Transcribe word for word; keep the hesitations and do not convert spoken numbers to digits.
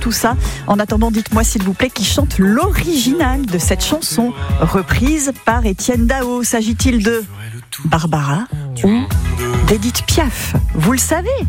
tout ça. En attendant, dites-moi s'il vous plaît qui chante l'original de cette chanson, reprise par Étienne Dao. S'agit-il de Barbara ou d'Edith Piaf? Vous le savez?